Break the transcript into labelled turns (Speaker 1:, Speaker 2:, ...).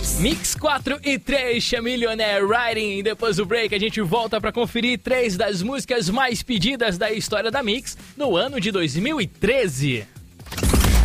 Speaker 1: Mix 4 e 3, Millionaire Riding. Depois do break, a gente volta para conferir 3 das músicas mais pedidas da história da Mix no ano de 2013.